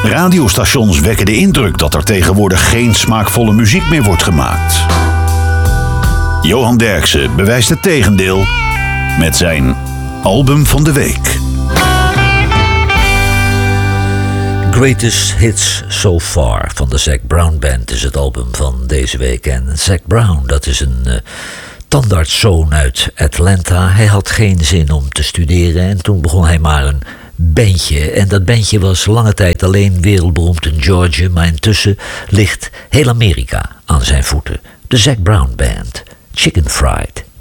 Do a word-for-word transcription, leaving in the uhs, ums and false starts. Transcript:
Radiostations wekken de indruk dat er tegenwoordig geen smaakvolle muziek meer wordt gemaakt. Johan Derksen bewijst het tegendeel met zijn album van de week. Greatest Hits So Far van de Zac Brown Band is het album van deze week. En Zac Brown, dat is een uh, tandartszoon uit Atlanta. Hij had geen zin om te studeren en toen begon hij maar een bandje. En dat bandje was lange tijd alleen wereldberoemd in Georgia, maar intussen ligt heel Amerika aan zijn voeten. De Zac Brown Band, Chicken Fried.